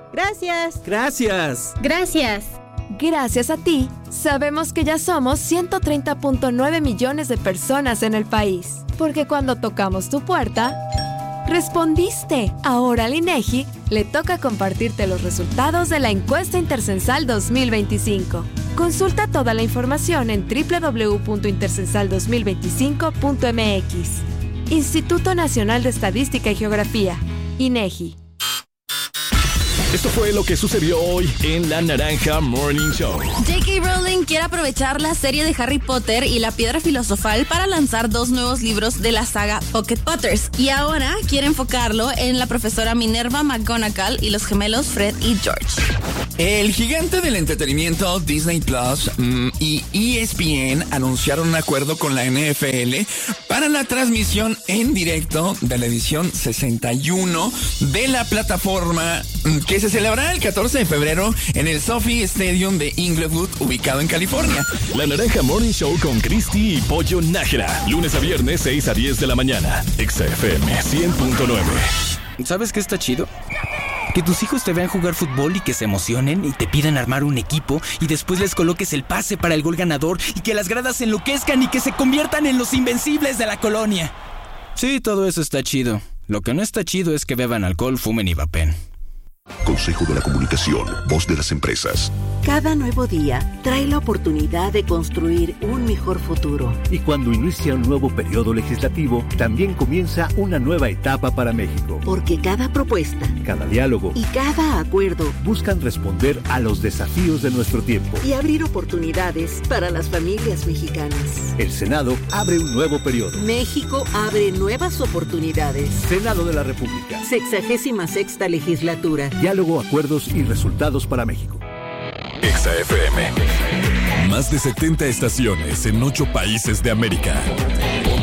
Gracias. Gracias. Gracias. Gracias a ti, sabemos que ya somos 130.9 millones de personas en el país. Porque cuando tocamos tu puerta, respondiste. Ahora al INEGI le toca compartirte los resultados de la encuesta intercensal 2025. Consulta toda la información en www.intercensal2025.mx. Instituto Nacional de Estadística y Geografía, INEGI. Esto fue lo que sucedió hoy en La Naranja Morning Show. J.K. Rowling quiere aprovechar la serie de Harry Potter y la Piedra Filosofal para lanzar 2 nuevos libros de la saga Pocket Potters. Y ahora quiere enfocarlo en la profesora Minerva McGonagall y los gemelos Fred y George. El gigante del entretenimiento Disney Plus y ESPN anunciaron un acuerdo con la NFL para la transmisión en directo de la edición 61 de la plataforma que se celebrará el 14 de febrero en el SoFi Stadium de Inglewood, ubicado en California. La Naranja Morning Show con Cristi y Pollo Nájera. Lunes a viernes, 6 a 10 de la mañana. XFM 100.9. ¿Sabes qué está chido? Que tus hijos te vean jugar fútbol y que se emocionen y te pidan armar un equipo y después les coloques el pase para el gol ganador y que las gradas se enloquezcan y que se conviertan en los invencibles de la colonia. Sí, todo eso está chido. Lo que no está chido es que beban alcohol, fumen y vapen. Consejo de la Comunicación, voz de las empresas. Cada nuevo día trae la oportunidad de construir un mejor futuro. Y cuando inicia un nuevo periodo legislativo, también comienza una nueva etapa para México. Porque cada propuesta, cada diálogo y cada acuerdo buscan responder a los desafíos de nuestro tiempo y abrir oportunidades para las familias mexicanas. El Senado abre un nuevo periodo. México abre nuevas oportunidades. Senado de la República. 66ª legislatura. Diálogo, acuerdos y resultados para México. XFM. Más de 70 estaciones en 8 países de América.